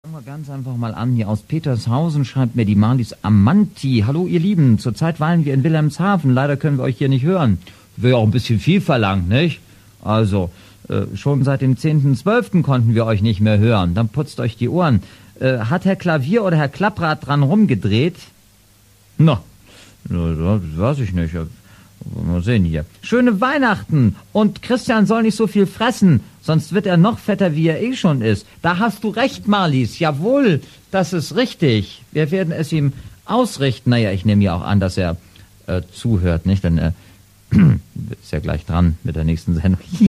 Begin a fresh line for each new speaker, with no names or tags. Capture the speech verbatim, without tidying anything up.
Fangen wir ganz einfach mal an. Hier aus Petershausen schreibt mir die Marlies Amanti. Hallo ihr Lieben, zurzeit weilen wir in Wilhelmshaven. Leider können wir euch hier nicht hören. Wäre auch ein bisschen viel verlangt, nicht? Also, äh, schon seit dem zehnten zwölften konnten wir euch nicht mehr hören. Dann putzt euch die Ohren. Äh, hat Herr Klavier oder Herr Klapprad dran rumgedreht? Na, das weiß ich nicht. Mal sehen hier. Schöne Weihnachten. Und Christian soll nicht so viel fressen, sonst wird er noch fetter, wie er eh schon ist. Da hast du recht, Marlies. Jawohl, das ist richtig. Wir werden es ihm ausrichten. Naja, ich nehme ja auch an, dass er äh, zuhört, nicht? Denn er ist ja gleich dran mit der nächsten Sendung.